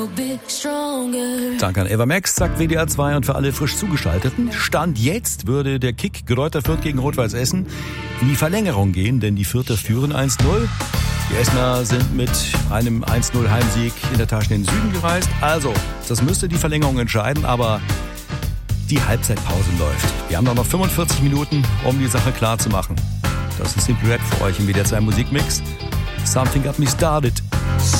Danke an Eva Max, sagt WDR 2 und für alle frisch Zugeschalteten. Stand jetzt würde der Kick Greuther Fürth gegen Rot-Weiß Essen in die Verlängerung gehen, denn die Fürther führen 1-0. Die Essener sind mit einem 1-0 Heimsieg in der Tasche in den Süden gereist. Also, das müsste die Verlängerung entscheiden, aber die Halbzeitpause läuft. Wir haben noch 45 Minuten, um die Sache klar zu machen. Das ist Simple Red für euch im WDR 2 Musikmix. Something Got Me Started.